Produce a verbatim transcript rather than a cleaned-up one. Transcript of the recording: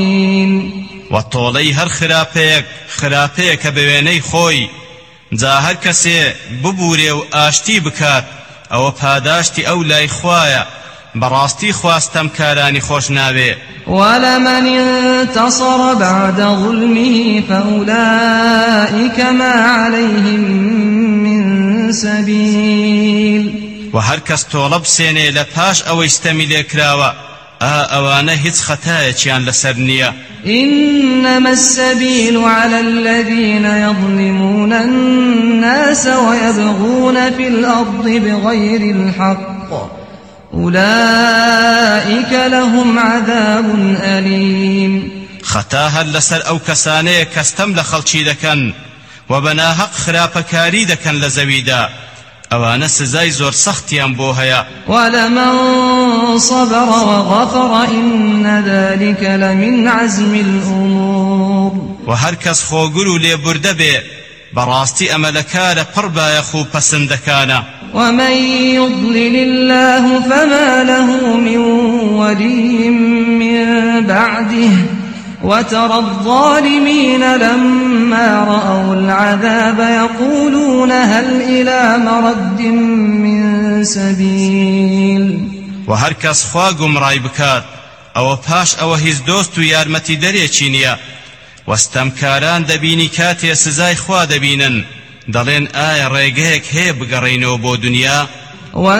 وطولي هر خراپيك خراپيك بويني خوي جا هر كسي ببوري و آشتي بكات او پاداشتي او لاي خوايا براستي خواستم كاراني خوش نابي. ولمن انتصر بعد ظلمه فأولئك ما عليهم من سبيل. وهركس طولب سيني لپاش او استمي لكراوا اوانه هيت خطايا لسرنيا. إنما السبيل على الذين يظلمون الناس ويبغون في الأرض بغير الحق أولئك لهم عذاب أليم. خطاها لسر أو كساني كستم لخلشي دكن وبناهق خرابكاري دكن لزويدا أوانا سزاي زور سختيان بوهيا. ولمن صبر وغفر إن ذلك لمن عزم الأمور. وهركس خوغلو لبرد بي براستي أملكار پربا يخو پسندكانا. ومن يضلل الله فما له من ولي من بعده وترى الظالمين لما رأوا العذاب يقولون هل إلى مرد من سبيل. وهركس خواقم راي بكات او پاش او هز دوستو يارمتي دري چينيا واستمكاران دبيني كاتي سزاي خوا دبينن دلين آي ريقهيك هي بقرينو بو دنيا